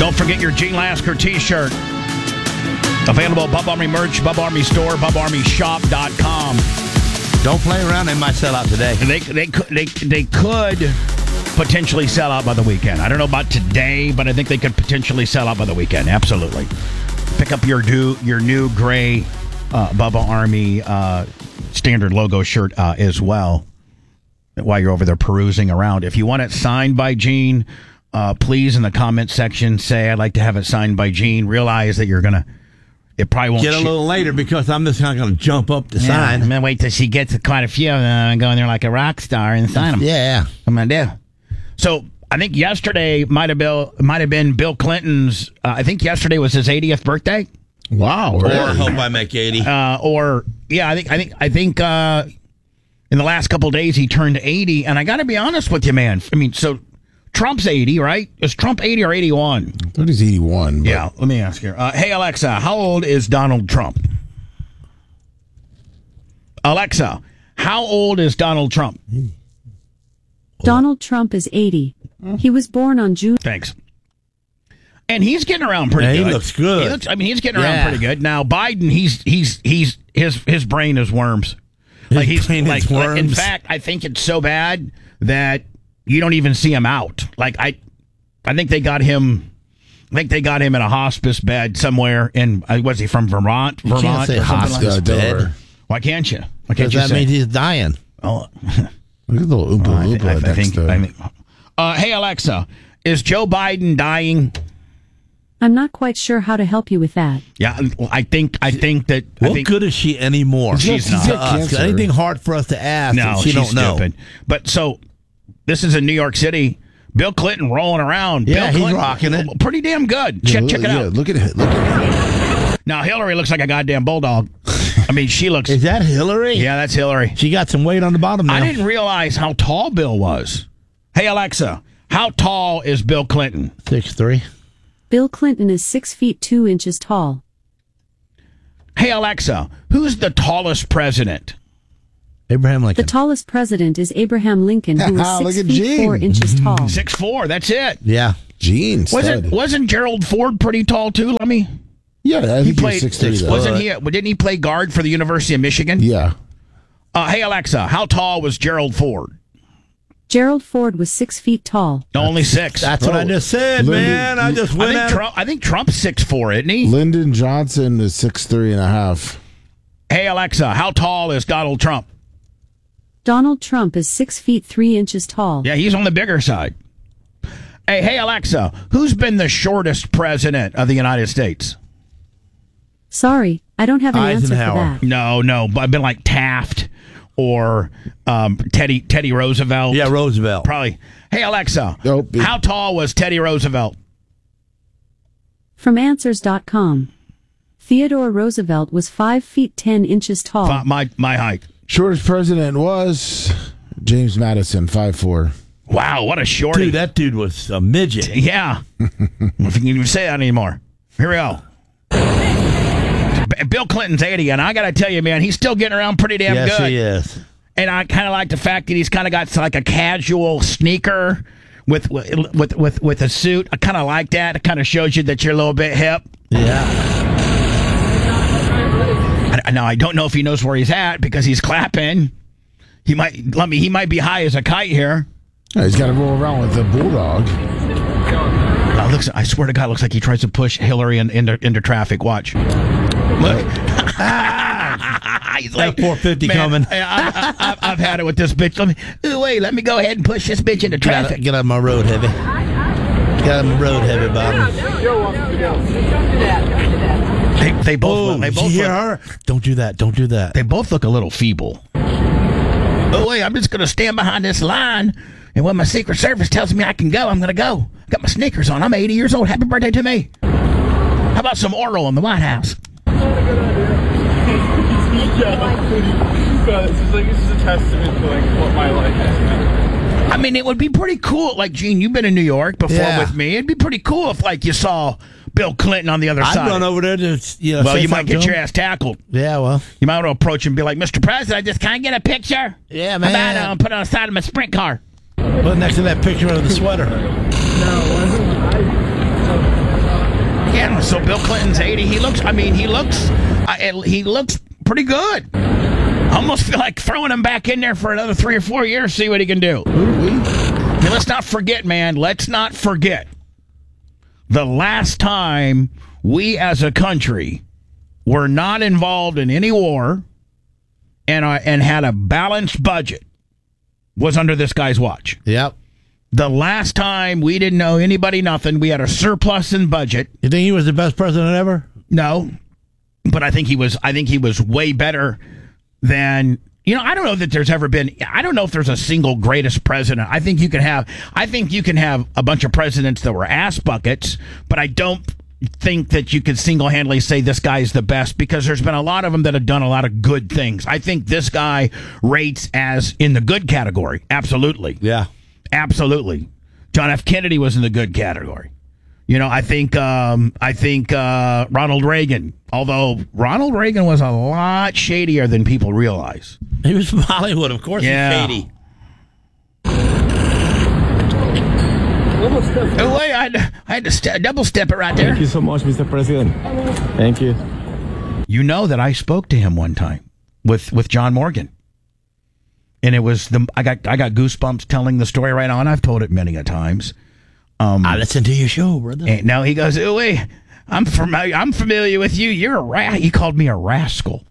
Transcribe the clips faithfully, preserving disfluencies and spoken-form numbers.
Don't forget your Gene Lasker t-shirt. Available at Bub Army Merch, Bub Army Store, Bub Army Shop dot com. Don't play around. They might sell out today. They, they, could, they, they could potentially sell out by the weekend. I don't know about today, but I think they could potentially sell out by the weekend. Absolutely. Pick up your new, your new gray uh, Bubba Army uh, standard logo shirt uh, as well while you're over there perusing around. If you want it signed by Gene, uh, please in the comment section say, I'd like to have it signed by Gene. Realize that you're going to, it probably won't get a little sh- later because I'm just not going to jump up to yeah, sign. I'm going to wait till she gets quite a few of them and go in there like a rock star and sign them. Yeah. I'm going to do. So I think yesterday might have been, might have been Bill Clinton's, uh, I think yesterday was his eightieth birthday. Wow. Or Really? I hope I make eighty. Uh, or, yeah, I think, I think, I think uh, in the last couple of days he turned eighty. And I got to be honest with you, man. I mean, so Trump's eighty, right? Is Trump eighty or eighty-one? I thought he's eighty-one. But... Yeah, let me ask here. Uh, hey, Alexa, how old is Donald Trump? Alexa, how old is Donald Trump? Donald Trump is eighty. He was born on June. Thanks. And he's getting around pretty yeah, good. He looks good. He looks, I mean, he's getting around yeah. pretty good. Now, Biden, he's he's he's his his brain is worms. His Like he's brain like, is like worms. in fact, I think it's so bad that you don't even see him out. Like I, I think they got him. I think they got him in a hospice bed somewhere in. Uh, was he from Vermont? You Vermont. can't say or something hospice like bed. Delaware. Why can't you? Why can't Because you that say? means he's dying. Oh, Look at the little Oompa I, Loompa I, I next think. to I him. think uh, hey Alexa, is Joe Biden dying? I'm not quite sure how to help you with that. Yeah, I think. I think that. I What think, good is she anymore? She's He's not. got To us. cancer. Anything hard for us to ask? No, she she's don't know. stupid. But so, this is in New York City. Bill Clinton rolling around. Yeah, Bill he's Clinton, rocking it. Pretty damn good. Yeah, Check, look, check it yeah, out. Look at it. Look at it. Now Hillary looks like a goddamn bulldog. I mean, she looks. Is that Hillary? Yeah, that's Hillary. She got some weight on the bottom now. I didn't realize how tall Bill was. Hey Alexa, how tall is Bill Clinton? Six three. Bill Clinton is six feet two inches tall. Hey Alexa, who's the tallest president? Abraham The Lincoln. tallest president is Abraham Lincoln, who was Look six at feet Gene. four inches tall. Six four. That's it. yeah. Gene. Wasn't stud. wasn't Gerald Ford pretty tall too? Let me. Yeah, I He think played. he's six three. six- though. Wasn't he? Didn't he play guard for the University of Michigan? Yeah. Uh, hey Alexa, how tall was Gerald Ford? Gerald Ford was six feet tall. No, only six. That's what I just said, Lyndon- man. I just I went think at Trump. I think Trump's six four, isn't he? Lyndon Johnson is six three and a half. Hey Alexa, how tall is Donald Trump? Donald Trump is six feet three inches tall. Yeah, he's on the bigger side. Hey, hey Alexa, who's been the shortest president of the United States? Sorry, I don't have an answer for Eisenhower. that. No, no, but I've been like Taft or um, Teddy Teddy Roosevelt. Yeah, Roosevelt. Probably. Hey Alexa, Nope. how tall was Teddy Roosevelt? From answers dot com. Theodore Roosevelt was five feet ten inches tall. Fi- My my height. Shortest president was James Madison, five four. Wow, what a shorty. Dude, that dude was a midget. Yeah. If you can even say that anymore. Here we go. B- Bill Clinton's eighty, and I got to tell you, man, he's still getting around pretty damn yes, good. he is. And I kind of like the fact that he's kind of got like a casual sneaker with with with with a suit. I kind of like that. It kind of shows you that you're a little bit hip. Yeah. I, now I don't know if he knows where he's at because he's clapping. He might let me. He might be high as a kite here. Yeah, he's got to roll around with the bulldog. Uh, looks. I swear to God, looks like he tries to push Hillary in, into into traffic. Watch. Look. He's like, That four fifty "Man, coming." I, I, I, I've had it with this bitch. Let me. Ooh, wait. Let me go ahead and push this bitch into Get out, traffic. get out of my road, heavy. Get out of my road, heavy, Bob. They, they both. Oh, look, they did both you hear look, her? Don't do that. Don't do that. They both look a little feeble. Oh wait, I'm just gonna stand behind this line, and when my Secret Service tells me I can go, I'm gonna go. Got my sneakers on. I'm eighty years old. Happy birthday to me. How about some oral in the White House? This is like this is a testament to like what my life has been. I mean, it would be pretty cool. Like, Gene, you've been in New York before Yeah. with me. It'd be pretty cool if, like, you saw Bill Clinton on the other I'd side. run over there to, you know, well, say you might something get to your him. ass tackled. Yeah, well. You might want to approach him and be like, Mister President, I just can't get a picture. Yeah, How man. about uh, put it on the side of my sprint car? Put next to that picture of the sweater. No, So Bill Clinton's eighty. He looks. I mean, he looks. Uh, he looks pretty good. I almost feel like throwing him back in there for another three or four years. See what he can do. Now, let's not forget, man. Let's not forget the last time we, as a country, were not involved in any war and uh, and had a balanced budget was under this guy's watch. Yep. The last time we didn't know anybody nothing, we had a surplus in budget. You think he was the best president ever? No, but I think he was. I think he was way better than. You know, I don't know that there's ever been. I don't know if there's a single greatest president. I think you can have. I think you can have a bunch of presidents that were ass buckets, but I don't think that you could single-handedly say this guy's the best because there's been a lot of them that have done a lot of good things. I think this guy rates as in the good category. Absolutely. Yeah. Absolutely. John F. Kennedy was in the good category. You know, I think um, I think uh, Ronald Reagan, although Ronald Reagan was a lot shadier than people realize. He was from Hollywood, of course. Yeah. He's shady. Oh, wait, I had to, I had to st- double step it right there. Thank you so much, Mister President. Thank you. You know that I spoke to him one time with, with John Morgan. And it was the I got I got goosebumps telling the story right on. I've told it many a times. Um, I listen to your show, brother. And now he goes, oh, wait, I'm from I'm familiar with you. You're a rat. He called me a rascal.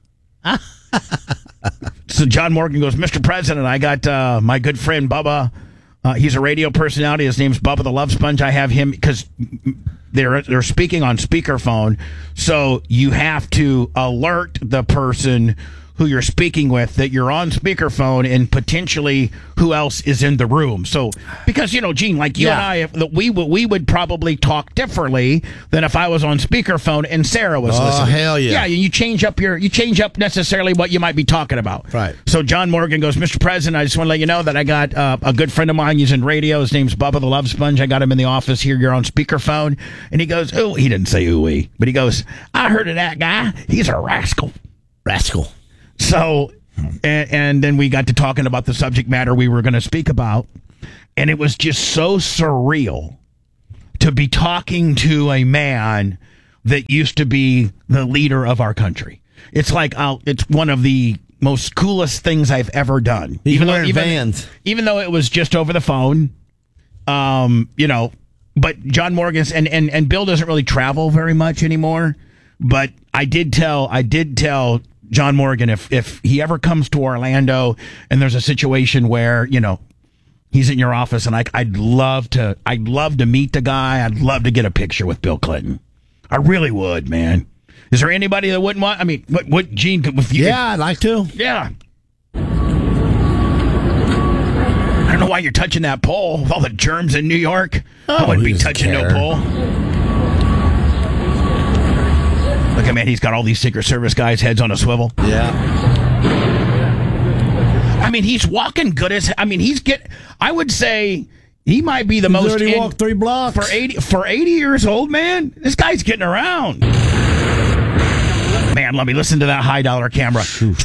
So John Morgan goes, Mister President, I got uh, my good friend Bubba. Uh, he's a radio personality. His name's Bubba the Love Sponge. I have him because they're they're speaking on speakerphone, so you have to alert the person who you're speaking with that you're on speakerphone and potentially who else is in the room. So, because, you know, Gene, like you Yeah. and I, if, the, we, would- we would probably talk differently than if I was on speakerphone and Sarah was Oh, listening. hell yeah. Yeah, you change up your, you change up necessarily what you might be talking about. Right. So John Morgan goes, Mister President, I just want to let you know that I got uh, a good friend of mine. He's in radio. His name's Bubba the Love Sponge. I got him in the office here. You're on speakerphone. And he goes, oh, he didn't say ooh-wee, but he goes, I heard of that guy. He's a rascal. Rascal. So, and, and then we got to talking about the subject matter we were going to speak about, and it was just so surreal to be talking to a man that used to be the leader of our country. It's like, I'll, it's one of the most coolest things I've ever done. He's even wearing though, even, Vans. even though it was just over the phone, um, you know, but John Morgan's, and, and, and Bill doesn't really travel very much anymore, but I did tell, I did tell John Morgan, if if he ever comes to Orlando and there's a situation where, you know, he's in your office and I, I'd love to, I'd love to meet the guy. I'd love to get a picture with Bill Clinton. I really would, man. Is there anybody that wouldn't want? I mean, what, what Gene? If you Yeah, I'd like to. could, yeah. I don't know why you're touching that pole with all the germs in New York. I Oh, wouldn't he be doesn't touching care. no pole. Look at man, he's got all these Secret Service guys' heads on a swivel. Yeah. I mean, he's walking good as. I mean, he's get. I would say he might be the He's most already in- walked three blocks. for eighty for eighty years old. Man, this guy's getting around. Man, let me listen to that high dollar camera.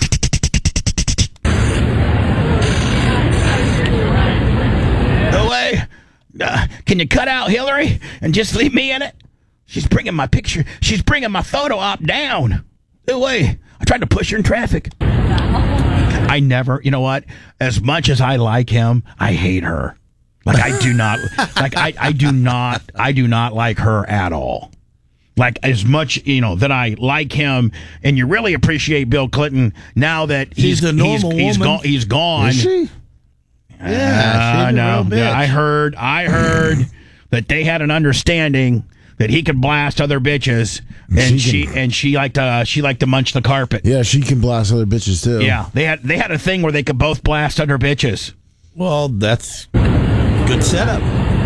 No way. Uh, can you cut out Hillary and just leave me in it? She's bringing my picture. She's bringing my photo op down. No way. I tried to push her in traffic. I never, you know what? As much as I like him, I hate her. Like I do not, like I, I do not, I do not like her at all. Like as much, you know, that I like him, and you really appreciate Bill Clinton now that he's She's a normal he's, he's woman. gone. He's gone. Is she? Yeah, I she's a know. real bitch. Yeah, I heard. I heard that they had an understanding that he could blast other bitches, and She she can- and she liked to she liked to munch the carpet. Yeah, she can blast other bitches too. Yeah, they had they had a thing where they could both blast other bitches. Well, that's good setup.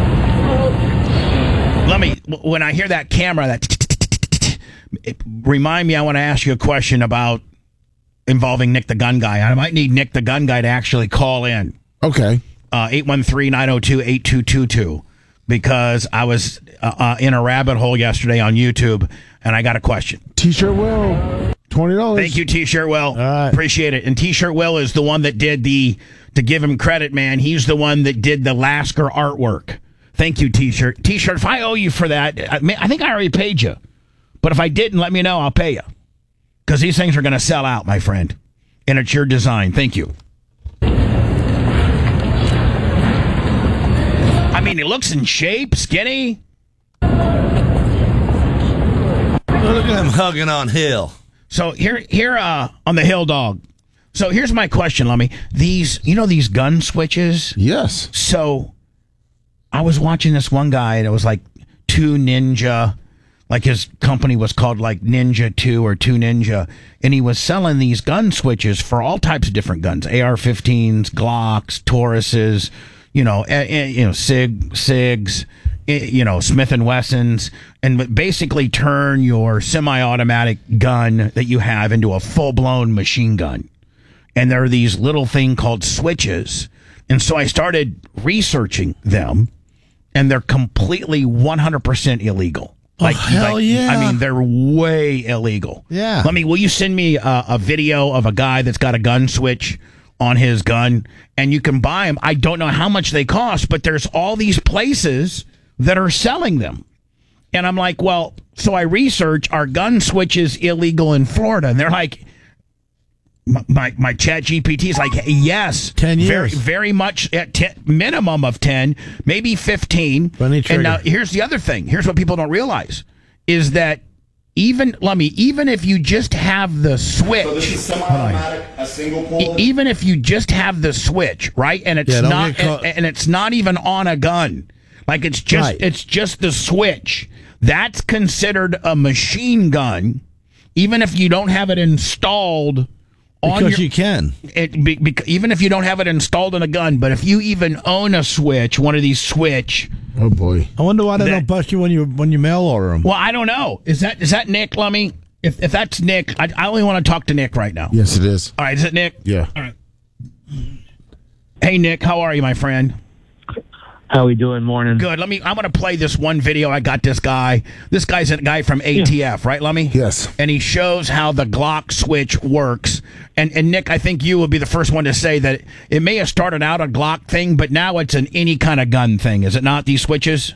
Let me when I hear that camera, that it, remind me. I want to ask you a question about involving Nick the Gun Guy. I might need Nick the Gun Guy to actually call in. Okay. Uh, eight one three, nine oh two, eight two two two, because I was uh, uh, in a rabbit hole yesterday on YouTube, and I got a question. T-shirt Will, twenty dollars. Thank you, T-Shirt Will. right. Appreciate it. And T-Shirt Will is the one that did the, to give him credit, man, he's the one that did the Lasker artwork. Thank you, T-Shirt. T-Shirt, if I owe you for that, I, mean, I think I already paid you. But if I didn't, let me know. I'll pay you. Because these things are going to sell out, my friend. And it's your design. Thank you. I mean, he looks in shape, skinny. Look at him hugging on Hill. So here, here uh, on the Hill Dog. So here's my question, Lummy. These, you know, these gun switches. Yes. So I was watching this one guy, and it was like Two Ninja. Like his company was called like Ninja Two or Two Ninja, and he was selling these gun switches for all types of different guns: A R fifteens, Glocks, Tauruses, you know, eh, eh, you know, Sig, Sigs, eh, you know, Smith and Wessons, and basically turn your semi-automatic gun that you have into a full-blown machine gun. And there are these little thing called switches, and so I started researching them, and they're completely one hundred percent illegal. Like, oh, hell like, yeah. I mean, they're way illegal. Yeah. Let me, will you send me a, a video of a guy that's got a gun switch on his gun, and you can buy them? I don't know how much they cost, but there's all these places that are selling them. And I'm like, well, so I research, are gun switches illegal in Florida? And they're like, my my, my chat G P T is like, yes. ten Very, years. very much at ten, minimum of ten, maybe fifteen. Funny trigger. And now here's the other thing. Here's what people don't realize is that even, let me, even if you just have the switch. So this is semi-automatic, a single pull. E- even if you just have the switch, right? And it's Yeah, don't not get caught- and, and it's not even on a gun. Like it's just Right. it's just the switch. That's considered a machine gun, even if you don't have it installed on Because your, you can. it, be, be, even if you don't have it installed in a gun, but if you even own a switch, one of these switch. Oh boy. I wonder why they That- don't bust you when you when you mail order them. Well, I don't know. Is that is that Nick Lummy? If if that's Nick, I, I only want to talk to Nick right now. Yes, it is. All right, is it Nick? Yeah. All right. Hey Nick, how are you, my friend? How we doing? Morning. Good. Let me. I'm going to play this one video. I got this guy. This guy's a guy from A T F, right, Lummy? Yes. And he shows how the Glock switch works. And and Nick, I think you will be the first one to say that it may have started out a Glock thing, but now it's an any kind of gun thing, is it not? These switches.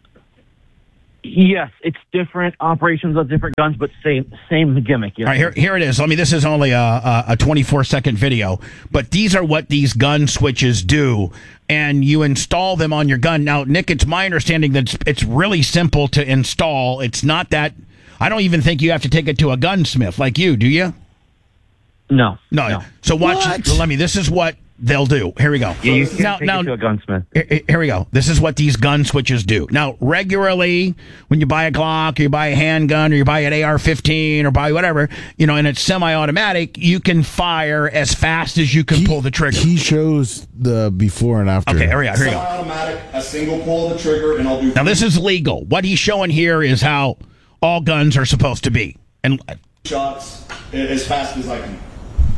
Yes, it's different operations of different guns, but same same gimmick. Yes. All right, here, here it is. I mean, this is only a, a, a twenty-four second video, but these are what these gun switches do, and you install them on your gun. Now, Nick, it's my understanding that it's, it's really simple to install. It's not that. I don't even think you have to take it to a gunsmith like you, do you? No. No. No. So watch. What? Let me. This is what they'll do. Here we go. Yeah, you can't now, take now, it to a gunsmith. Here here we go. This is what these gun switches do. Now, regularly, when you buy a Glock, or you buy a handgun, or you buy an A R fifteen, or buy whatever, you know, and it's semi-automatic, you can fire as fast as you can He- pull the trigger. He shows the before and after. Okay, here we go. Here we go. Semi-automatic, a single pull of the trigger, and I'll do Now, this is legal. What he's showing here is how all guns are supposed to be. And shots as fast as I can.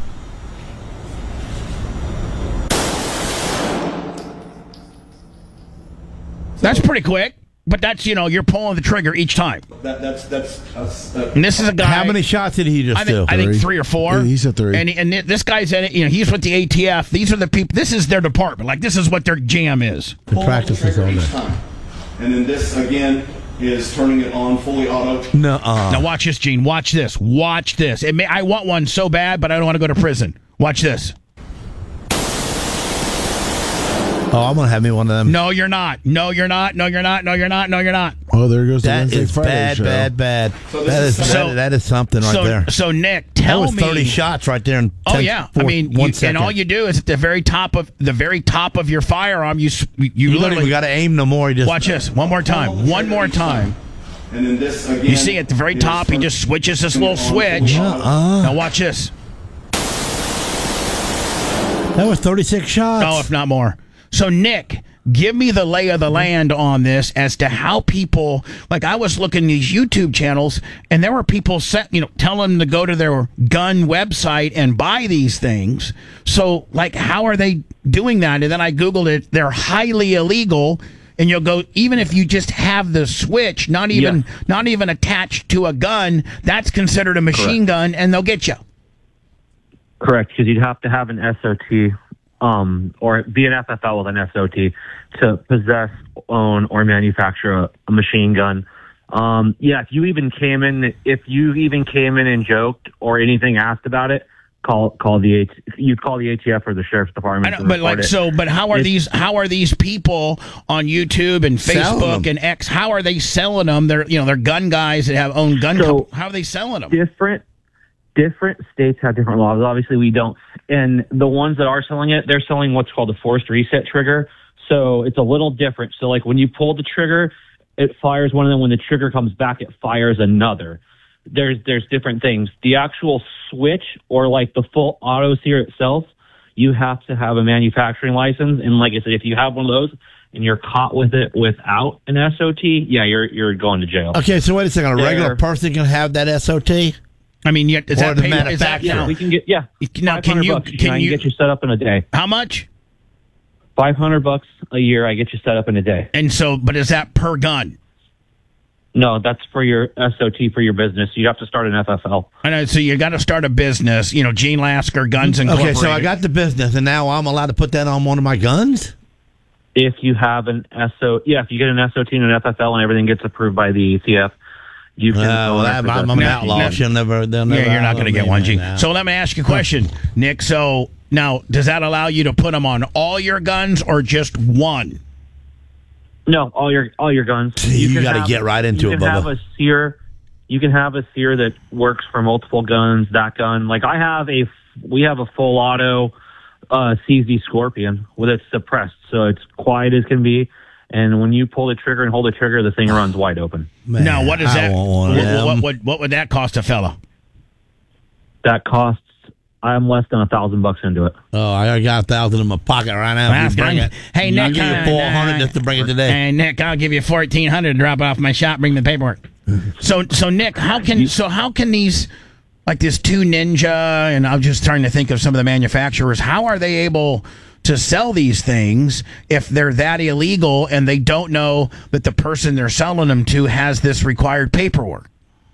that's pretty quick. But that's, you know, you're pulling the trigger each time. That, that's that's. that's uh, And this is a guy. How many shots did he just I think, do? I think Three. three or four. Yeah, he said three. And, and this guy's in it. You know, he's with the A T F. These are the people. This is their department. Like, this is what their jam is. The pull practice the is trigger on each there. time. And then this again is turning it on fully auto. Nuh-uh. Now watch this, Gene. Watch this. Watch this. It may, I want one so bad, but I don't want to go to prison. Watch this. Oh, I'm gonna have me one of them. No, you're not. No, you're not. No, you're not. No, you're not. No, you're not. Oh, there goes the That Wednesday is Friday bad, show. bad, bad. So this That is- is So- that, that is something right so, there. so Nick, That tell was me. thirty shots right there in Oh ten, yeah, four- I mean, one you, second. and all you do is at the very top of the very top of your firearm, you s- you, you don't literally even got to aim no more. You just watch this one more time. One more time. And then this again. You see at the very is top, he turn- just switches this turning little it on fully switch. auto. Uh-uh. Now watch this. That was thirty-six shots. Oh, if not more. So, Nick, give me the lay of the land on this as to how people, like I was looking at these YouTube channels, and there were people set, you know, telling them to go to their gun website and buy these things. So, like, how are they doing that? And then I Googled it. They're highly illegal. And you'll go, even if you just have the switch, not even Yeah. not even attached to a gun, that's considered a machine gun, and they'll get you. Correct, because you'd have to have an S O T um, or be an F F L with an S O T to possess, own, or manufacture a, a machine gun. Um, yeah, if you even came in, if you even came in and joked or anything asked about it, call call the H, you'd call the A T F or the sheriff's department. I know, but like it. so, but how are It's- these? How are these people on YouTube and Selling Facebook them. and X? How are they selling them? They're you know they're gun guys that have own gun. So- co- how are they selling them? different different states have different laws. Obviously, we don't. And the ones that are selling it, they're selling what's called a forced reset trigger. So it's a little different. So like when you pull the trigger, it fires one of them. When the trigger comes back, it fires another. There's there's different things. The actual switch or like the full auto sear itself, you have to have a manufacturing license. And like I said, if you have one of those and you're caught with it without an S O T, yeah, you're you're going to jail. Okay, so wait a second. A regular There- person can have that S O T? I mean, yet is Or that the pay, is that manufacturer. now? We can get yeah. Now, can 500 you bucks, can I you get you set up in a day? how much? Five hundred bucks a year. I get you set up in a day. And so, but is that per gun? No, that's for your S O T for your business. You have to start an F F L. I know. So you got to start a business. You know, Gene Lasker Guns Okay, Incorporated. so I got the business, and now I'm allowed to put that on one of my guns? If you have an S O, yeah, if you get an S O T and an F F L and everything gets approved by the A T F, you can. Uh, well, own it I'm, for I'm an the- outlaw. now- She'll never, they'll never Yeah, you're not outlaw going to get me, one, man, Gene. now. So let me ask you a question, Nick. So now, does that allow you to put them on all your guns or just one? No, all your all your guns. You can gotta have- get right into you it, can have Bubba. a sear. You can have a sear that works for multiple guns. That gun, like I have a, we have a full auto uh, C Z Scorpion with it suppressed, so it's quiet as can be. And when you pull the trigger and hold the trigger, the thing runs wide open. Man, now, what is I that? want one of What, them. what, what, what would that cost a fella? That costs. I'm less than a thousand bucks into it. Oh, I got a thousand in my pocket right now. That's If you bring fine. it. Hey, I'll Nick, give you uh, four hundred uh, just to bring it today. Hey, Nick, I'll give you fourteen hundred to drop it off my shop. Bring the paperwork. So, so Nick, how can so how can these like this two Ninja and I'm just trying to think of some of the manufacturers. How are they able to sell these things if they're that illegal and they don't know that the person they're selling them to has this required paperwork?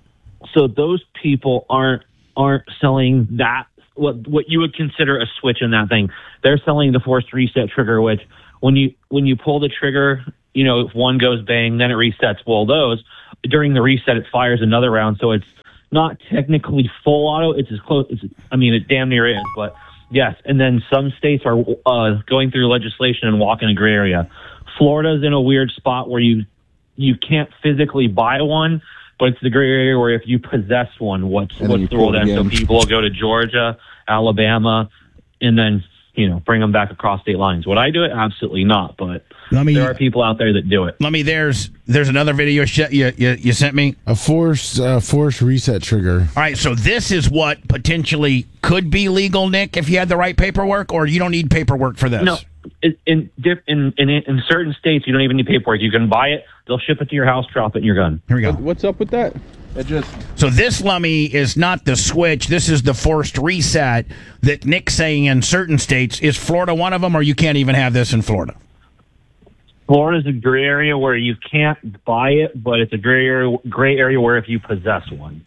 So those people aren't aren't selling that what what you would consider a switch in that thing. They're selling the forced reset trigger, which when you when you pull the trigger, you know, if one goes bang, then it resets. Well, those during the reset, it fires another round, so it's not technically full auto. It's as close. It's, I mean, it damn near is, but yes. And then some states are uh, going through legislation and walking a gray area. Florida's in a weird spot where you you can't physically buy one, but it's the gray area where if you possess one, what's And then you what's the rule pull it then? So again. people will go to Georgia, Alabama, and then you know bring them back across state lines. Would I do it? Absolutely not. But Let me there are people out there that do it. let me. There's there's another video sh- you, you you sent me. A force, uh, force reset trigger. All right, so this is what potentially could be legal, Nick, if you had the right paperwork, or you don't need paperwork for this. No, in in, diff- in in in certain states, you don't even need paperwork. You can buy it. They'll ship it to your house, drop it in your gun. Here we go. What's up with that? It just So this Lummy is not the switch. This is the forced reset that Nick's saying in certain states. Is Florida one of them, or you can't even have this in Florida? Florida's a gray area where you can't buy it, but it's a gray area, gray area where if you possess one.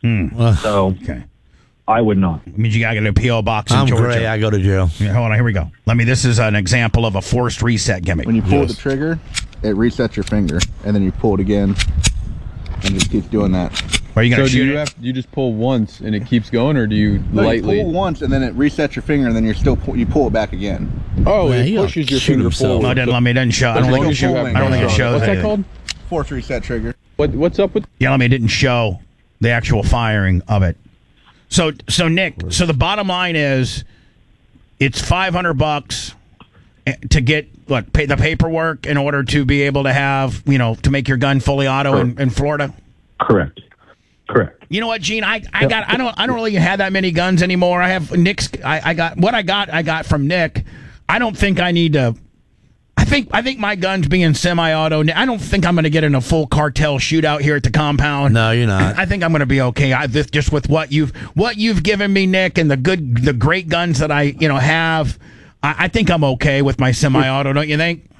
So Okay. I would not. It means you got to get a P O box in I'm Georgia. gray. I go to jail. Yeah, hold on, here we go. Let me. This is an example of a forced reset gimmick. When you pull Yes. the trigger, it resets your finger, and then you pull it again, and just keeps doing that. Are you so going to do shoot you it? have you just pull once and it keeps going, or do you No, lightly? you pull once, and then it resets your finger, and then you're still pull, you pull it back again. Oh, Man, it he ought pushes to your shoot finger himself. forward. No, it doesn't. Let me. It doesn't show. I don't As think long it as you shows. have- I don't think it shows. What's that anything. called? Force reset trigger. What What's up with? Yeah, let me. It didn't show the actual firing of it. So, so Nick. So the bottom line is, it's five hundred bucks to get what pay the paperwork in order to be able to have you know to make your gun fully auto in, in Florida. Correct. Correct. You know what, Gene? I, I got I don't I don't really have that many guns anymore. I have Nick's. I, I got what I got. I got from Nick. I don't think I need to. I think I think my guns being semi-auto. I don't think I'm going to get in a full cartel shootout here at the compound. No, you're not. I think I'm going to be okay. I this, just with what you've what you've given me, Nick, and the good the great guns that I you know have. I, I think I'm okay with my semi-auto. Don't you think?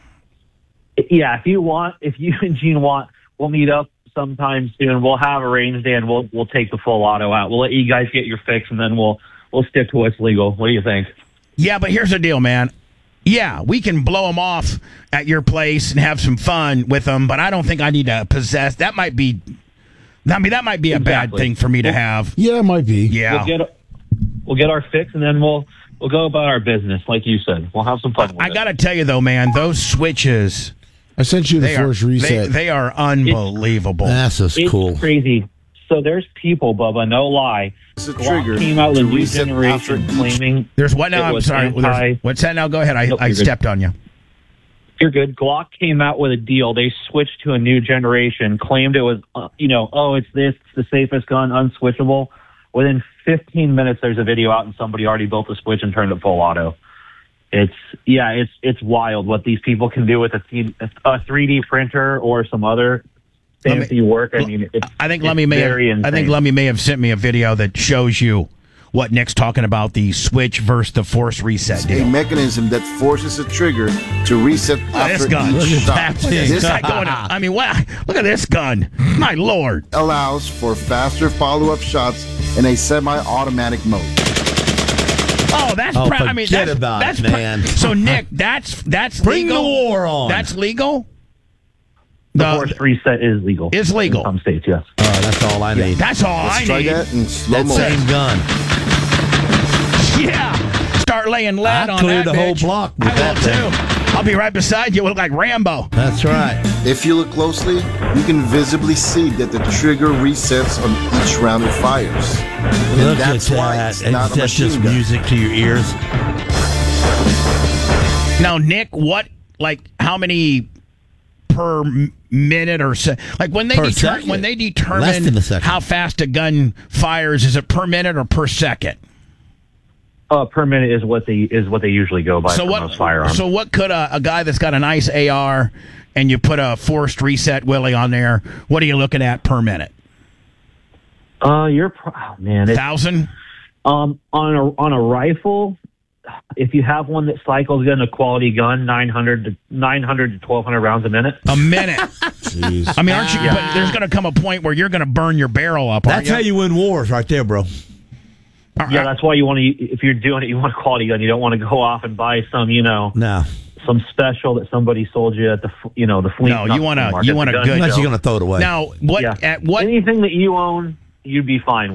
Yeah, if you want, if you and Gene want, we'll meet up sometime soon. We'll have a range day and we'll we'll take the full auto out. We'll let you guys get your fix, and then we'll we'll stick to what's legal. What do you think? Yeah, but here's the deal, man. Yeah, we can blow them off at your place and have some fun with them, but I don't think I need to possess. That might be, I mean, that might be a Exactly. bad thing for me to have. Yeah, it might be. Yeah. We'll get we'll get our fix, and then we'll we'll go about our business, like you said. We'll have some fun with I it. got to tell you, though, man, those switches, I sent you the they are, first they, reset. they are unbelievable. That's just It's cool. crazy. So there's people, Bubba, no lie. It's a Glock trigger came out with to a new reset generation after each- claiming There's what now? it I'm was sorry. anti- There's- What's that now? Go ahead. I, Nope, I you're good. stepped on you. You're good. Glock came out with a deal. They switched to a new generation, claimed it was, uh, you know, oh, it's this, it's the safest gun, unswitchable. Within fifteen minutes, there's a video out, and somebody already built a switch and turned it full auto. It's yeah, it's it's wild what these people can do with a, th- a three D printer or some other fancy work. I mean, it's, I think it's Lummy may have, very I think insane. Lummy may have sent me a video that shows you what Nick's talking about, the switch versus the force reset a deal. mechanism that forces a trigger to reset Look at after this gun. each Look at shot. that thing. This This guy going to- I mean, wow, look at this gun. My Lord. allows for faster follow-up shots in a semi-automatic mode. Oh, that's Oh, pro- I mean, forget that's, about that's it, pro- man. So, Nick, that's that's Bring legal. the war on. That's legal. the The- force reset is legal. Is legal. in some states. Yes. Oh, that's all I need. That's all Let's I try need. that in slow That motion. same gun. Yeah. Start laying lead I on cleared that the whole bitch. block with I that will thing. too. I'll be right beside you. We'll look like Rambo. That's right. If you look closely, you can visibly see that the trigger resets on each round it fires. And Look that's at why that. it's And not a that's just machine gun. music to your ears. Now, Nick, what, like, how many per m- minute or so? Like, when they, Per deter- second. when they Less determine than a second. how fast a gun fires, is it per minute or per second? Uh, per minute is what they is what they usually go by So for what? most firearms. So what could a, a guy that's got a nice A R and you put a forced reset Willie on there? What are you looking at per minute? uh, you're pro- oh, man. It's, Thousand? um, on a on a rifle, if you have one that cycles in a quality gun, nine hundred to nine hundred to twelve hundred rounds a minute. A minute. Jeez. I mean, aren't you? But there's going to come a point where you're going to burn your barrel up. aren't That's how you win wars right there, bro. Yeah, that's why you want to. If you're doing it, you want a quality gun. You don't want to go off and buy some, you know, No. some special that somebody sold you at the, f- you know, the flea. No, not you want the a- market, you the want a gun good- Unless show. you're going to throw it away. Now, what Yeah. at what Anything that you own, you'd be fine